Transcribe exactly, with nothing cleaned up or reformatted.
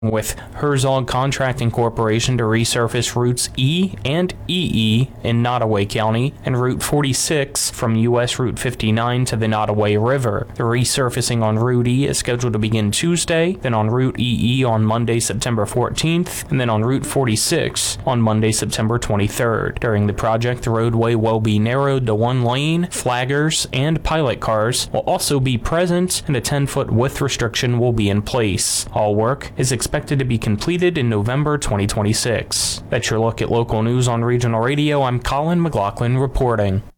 with Herzog Contracting Corporation to resurface routes E and E E in Nottoway County and Route forty-six from U S Route fifty-nine to the Nottoway River. The resurfacing on Route E is scheduled to begin Tuesday, then on Route E E on Monday, September fourteenth, and then on Route forty-six on Monday, September twenty-third. During the project, the roadway will be narrowed to one lane, flaggers and pilot cars will also be present, and a ten-foot width restriction will be in place. All work is expected expected to be completed in November twenty twenty-six. That's your look at local news on Regional Radio. I'm Colin McLaughlin reporting.